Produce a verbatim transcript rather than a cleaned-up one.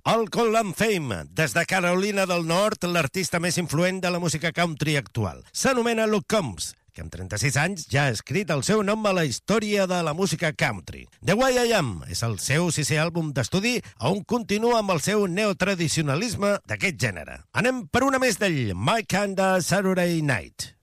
El Call and Fame, des de Carolina del Nord, l'artista més influent de la música country actual. S'anomena Luke Combs, que amb trenta-sis anys ja ha escrit el seu nom a la història de la música country. The Way I Am és el seu sisè àlbum d'estudi, on continua amb el seu neotradicionalisme d'aquest gènere. Anem per una més d'ell, My Kinda Saturday Night.